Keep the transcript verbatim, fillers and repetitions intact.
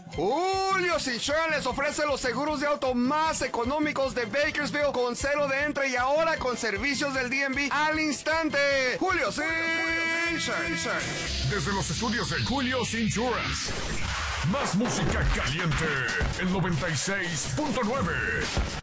Julio's Insurance les ofrece los seguros de auto más económicos de Bakersfield con cero de entrada y ahora con servicios del D M V al instante. Julio's Insurance. Desde los estudios de Julio's Insurance. Más música caliente. El noventa y seis punto nueve.